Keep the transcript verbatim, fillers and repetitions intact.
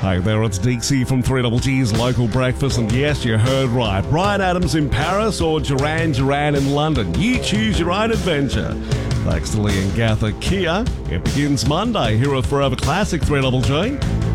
Hey there, it's Deeksy from three G's Local Breakfast, and yes, you heard right. Bryan Adams in Paris or Duran Duran in London. You choose your own adventure. Thanks to Lee and Gather Kia. It begins Monday here at Forever Classic three G G.